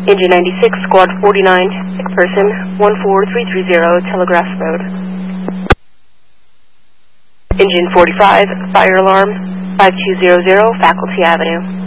Engine 96, Squad 49, sick person, 14330 Telegraph Road. Engine 45, fire alarm, 5200 Faculty Avenue.